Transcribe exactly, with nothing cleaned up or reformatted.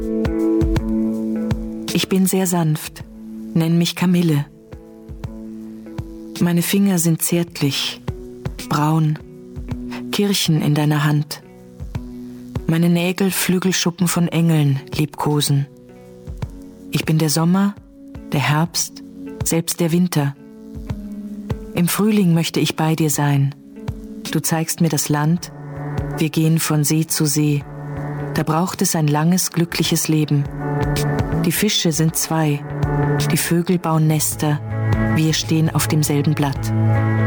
Ich bin sehr sanft, nenn mich Kamille. Meine Finger sind zärtlich, braun, Kirchen in deiner Hand. Meine Nägel Flügelschuppen von Engeln liebkosen. Ich bin der Sommer, der Herbst, selbst der Winter. Im Frühling möchte ich bei dir sein. Du zeigst mir das Land, wir gehen von See zu See. Da braucht es ein langes, glückliches Leben. Die Fische sind zwei, die Vögel bauen Nester, wir stehen auf demselben Blatt.